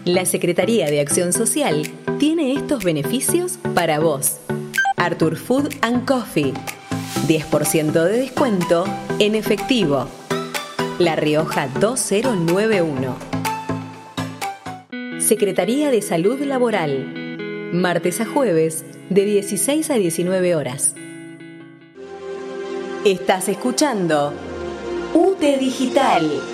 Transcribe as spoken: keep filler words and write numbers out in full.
La Secretaría de Acción Social tiene estos beneficios para vos. Artur Food and Coffee. diez por ciento de descuento en efectivo. La Rioja dos mil noventa y uno. Secretaría de Salud Laboral. Martes a jueves de dieciséis a diecinueve horas. Estás escuchando U T E Digital.